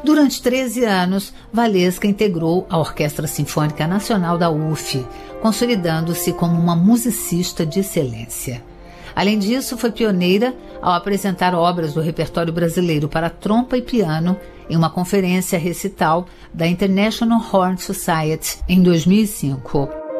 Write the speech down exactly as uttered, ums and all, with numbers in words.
Durante treze anos, Valesca integrou a Orquestra Sinfônica Nacional da U F, consolidando-se como uma musicista de excelência. Além disso, foi pioneira ao apresentar obras do repertório brasileiro para trompa e piano em uma conferência recital da International Horn Society em dois mil e cinco.